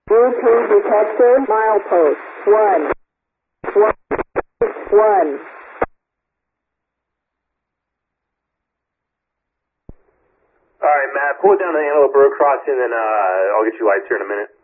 UP detector, milepost 1. Alright, Matt, pull it down to the Antelope Road crossing, and I'll get you lights here in a minute.